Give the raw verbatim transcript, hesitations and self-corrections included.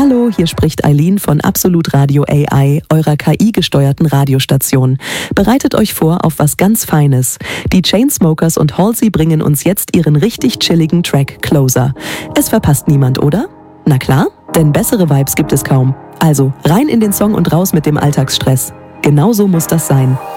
Hallo, hier spricht Eileen von Absolut Radio A I, eurer K I-gesteuerten Radiostation. Bereitet euch vor auf was ganz Feines. Die Chainsmokers und Halsey bringen uns jetzt ihren richtig chilligen Track Closer. Es verpasst niemand, oder? Na klar, denn bessere Vibes gibt es kaum. Also rein in den Song und raus mit dem Alltagsstress. Genauso muss das sein.